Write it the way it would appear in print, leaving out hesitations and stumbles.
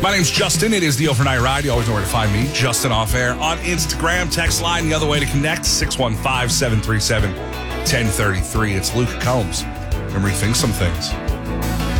My name's Justin. It is the Overnight Ride. You always know where to find me, Justin Off Air, on Instagram. Text line the other way to connect, 615-737-1033. It's Luke Combs. Gonna rethink some things.